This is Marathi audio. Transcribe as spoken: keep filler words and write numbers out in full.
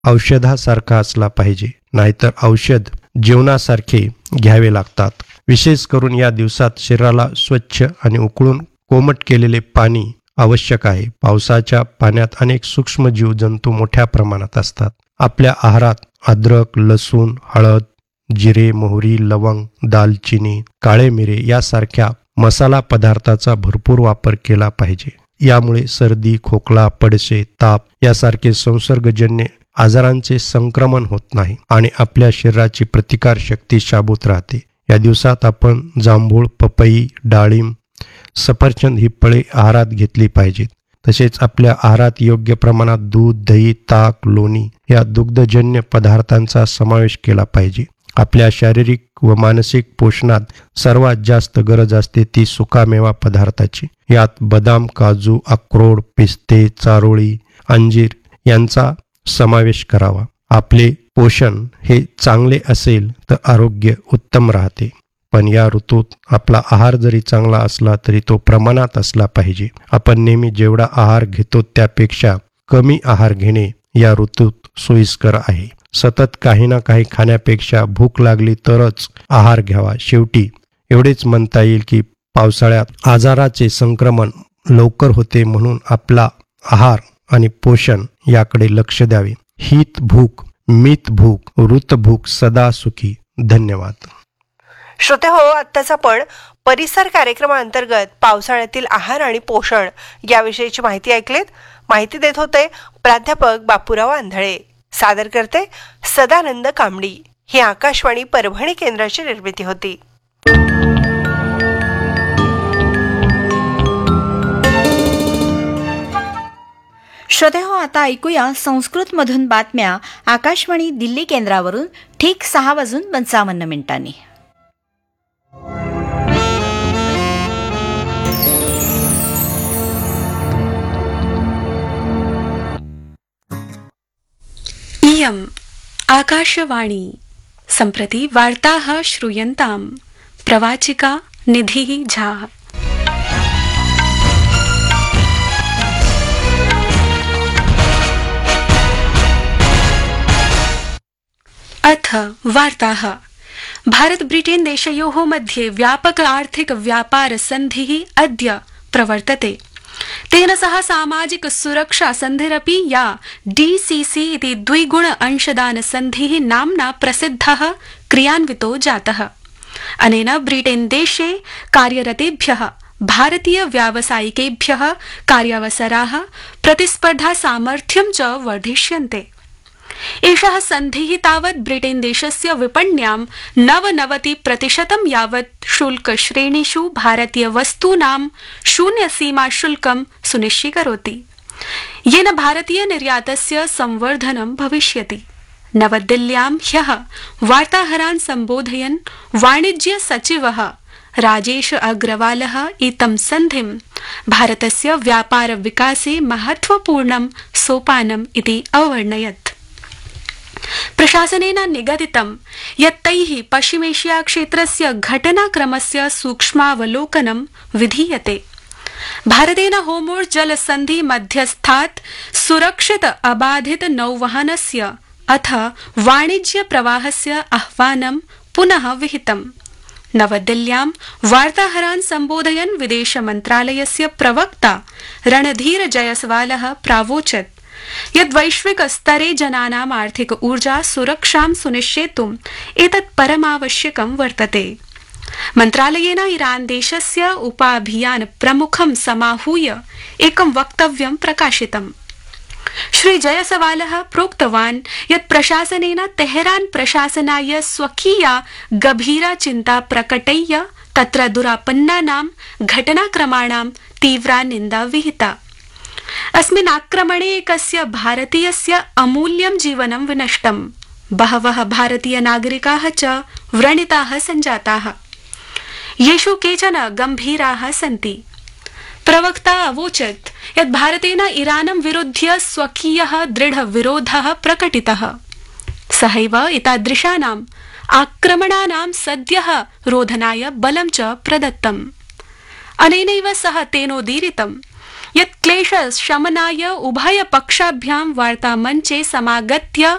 औषधासारखा असला पाहिजे, नाहीतर औषध जेवणासारखे घ्यावे लागतात. विशेष करून या दिवसात शरीराला स्वच्छ आणि उकळून कोमट केलेले पाणी आवश्यक आहे. पावसाच्या पाण्यात अनेक सूक्ष्म जीवजंतू मोठ्या प्रमाणात असतात. आपल्या आहारात अद्रक, लसूण, हळद, जिरे, मोहरी, लवंग, दालचिनी, काळे मिरे यासारख्या मसाला पदार्थाचा भरपूर वापर केला पाहिजे. यामुळे सर्दी, खोकला, पडसे, ताप यासारखे संसर्गजन्य आजारांचे संक्रमण होत नाही आणि आपल्या शरीराची प्रतिकार शक्ती शाबूत राहते. या दिवसात आपण जांभूळ, पपई, डाळिंब, सफरचंद ही फळे आहारात घेतली पाहिजेत. तसेच आपल्या आहारात योग्य प्रमाणात दूध, दही, ताक, लोणी या दुग्धजन्य पदार्थांचा समावेश केला पाहिजे. आपल्या शारीरिक व मानसिक पोषणात सर्वात जास्त गरज असते ती सुकामेवा पदार्थाची. यात बदाम, काजू, अक्रोड, पिस्ते, चारोळी, अंजीर यांचा समावेश करावा. आपले पोषण हे चांगले असेल तर आरोग्य उत्तम राहते. पण या ऋतूत आपला आहार जरी चांगला असला तरी तो प्रमाणात असला पाहिजे. आपण नेहमी जेवढा आहार घेतो त्यापेक्षा कमी आहार घेणे या ऋतूत सोयीस्कर आहे. सतत काही ना काही खाण्यापेक्षा भूक लागली तरच आहार घ्यावा. शेवटी एवढेच म्हणता येईल की पावसाळ्यात आजाराचे संक्रमण लवकर होते, म्हणून आपला आहार आणि पोषण याकडे लक्ष द्यावे. हित भूक, मित भूक, ऋत भूक, सदा सुखी. धन्यवाद. श्रोते हो, आत्ताच आपण परिसर कार्यक्रमाअंतर्गत पावसाळ्यातील आहार आणि पोषण याविषयीची माहिती ऐकलीत. माहिती देत होते प्राध्यापक बापूराव आंधळे. सादर करते सदानंद कामडी. ही आकाशवाणी परभणी केंद्राची निर्मिती होती. श्रोते हो, आता ऐकूया संस्कृत मधून बातम्या आकाशवाणी दिल्ली केंद्रावरून ठीक सहा वाजून पंचावन्न मिनिटांनी. इयम् आकाशवाणी. सम्प्रति वार्ताः श्रूयन्ताम्. प्रवाचिका निधिः झा. अथ वार्ताः. भारत ब्रिटेन देशयोः मध्ये व्यापक आर्थिक व्यापार सन्धिः अद्य प्रवर्तते. तेन सह सामाजिक सुरक्षा सन्धिरपि या डीसीसी इति द्विगुण अंशदान सन्धिः नाम्ना प्रसिद्धः क्रियान्वितो जातः. अनेन ब्रिटेन देशे कार्यरतेभ्यः भारतीय व्यावसायिकेभ्यः कार्यावसराः, प्रतिस्पर्धा सामर्थ्यं च वर्धिष्यन्ते. एषः सन्धिः तावत् ब्रिटेन देशस्य विपण्यां नवनवति प्रतिशतं यावत् शुल्क श्रेणीषु भारतीय वस्तूनां शून्य सीमा शुल्कं सुनिश्चीकरोति, येन भारतीय निर्यातस्य संवर्धनं भविष्यति. नवदिल्ल्यां ह्यः वार्ताहरान् सम्बोधयन् वाणिज्य सचिवः राजेश अग्रवालः इतं सन्धिं भारतस्य व्यापार विकासे महत्वपूर्णं सोपानम् इति अवर्णयत्. प्रशासनेन निगदितं यत् तैः पश्चिमेशिया क्षेत्रस्य घटनाक्रमस्य सूक्ष्मावलोकनं विधीयते. भारतेन होमोर् जलसन्धि मध्यस्थात् सुरक्षित अबाधित नौवहनस्य अथ वाणिज्य प्रवाहस्य आह्वानं पुनः विहितम्. नवदिल्ल्यां वार्ताहरान् सम्बोधयन् विदेश मन्त्रालयस्य प्रवक्ता रणधीर जयसवालः प्रावोचत् यद् वैश्विक स्तरे जनानाम् आर्थिक ऊर्जा सुरक्षां सुनिश्चेतुम् एतत् परमावश्यकं वर्तते. मन्त्रालयेन ईरान देशस्य उपाभियान प्रमुखं समाहूय एकं वक्तव्यं प्रकाशितम्. श्री जयसवालः प्रोक्तवान् यत् प्रशासनेन तेहरान प्रशासनाय स्वकीया गभीरा चिन्ता प्रकटय्य तत्र दुरापन्नानां घटनाक्रमाणां तीव्रा निन्दा विहिता. अस्मिन् आक्रमणे एकस्य भारतीयस्य अमूल्यं जीवनं विनष्टम्. बहवः भारतीय नागरिकाः च व्रणिताः सञ्जाताः, येषु केचन गम्भीराः सन्ति. प्रवक्ता अवोचत् यत् भारतेन ईरानं विरुध्य स्वकीयः दृढ विरोधः प्रकटितः. सहैव एतादृशानाम् आक्रमणानां सद्यः रोधनाय बलं च प्रदत्तम्. अनेनैव सह तेनोदीरितम् यत् क्लेशशमनाय उभयपक्षाभ्यां वार्तामञ्चे समागत्य